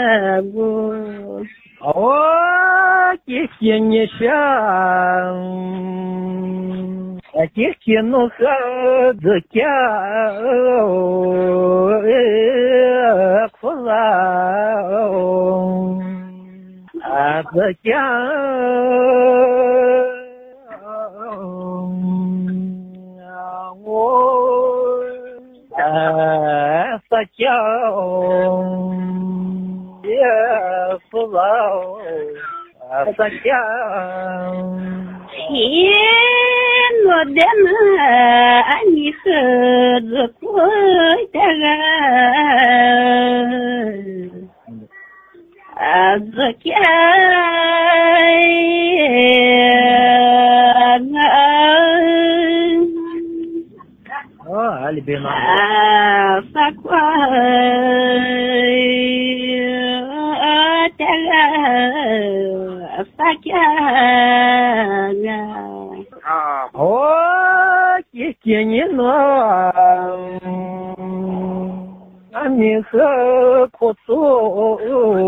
谢谢你想，谢谢侬和子家苦了，子家我撒娇也苦了。撒娇， 天落的那你喝着过的这家里边呢？ 撒瓜。 谢谢你了，你和苦楚。